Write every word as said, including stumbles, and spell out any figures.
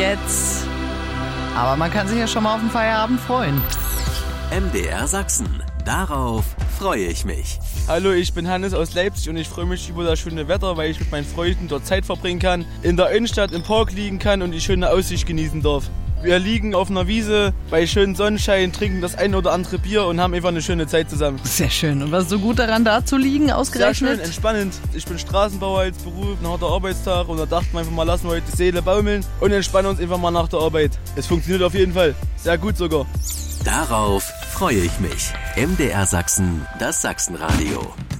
jetzt. Aber man kann sich ja schon mal auf den Feierabend freuen. M D R Sachsen. Darauf freue ich mich. Hallo, ich bin Hannes aus Leipzig und ich freue mich über das schöne Wetter, weil ich mit meinen Freunden dort Zeit verbringen kann, in der Innenstadt im Park liegen kann und die schöne Aussicht genießen darf. Wir liegen auf einer Wiese bei schönem Sonnenschein, trinken das ein oder andere Bier und haben einfach eine schöne Zeit zusammen. Sehr schön. Und was ist so gut daran, da zu liegen, ausgerechnet? Sehr schön, entspannend. Ich bin Straßenbauer als Beruf, ein harter Arbeitstag und da dachten wir einfach mal, lassen wir heute die Seele baumeln und entspannen uns einfach mal nach der Arbeit. Es funktioniert auf jeden Fall. Sehr gut sogar. Darauf freue ich mich. M D R Sachsen, das Sachsenradio.